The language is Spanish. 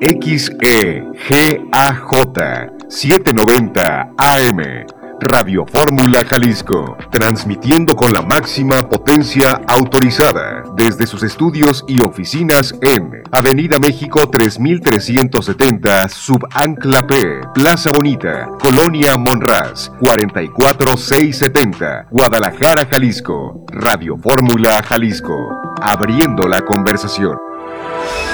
XEGAJ 790 AM, Radio Fórmula Jalisco, transmitiendo con la máxima potencia autorizada desde sus estudios y oficinas en Avenida México 3370, Subancla P, Plaza Bonita, Colonia Monraz, 44670, Guadalajara, Jalisco. Radio Fórmula Jalisco, abriendo la conversación.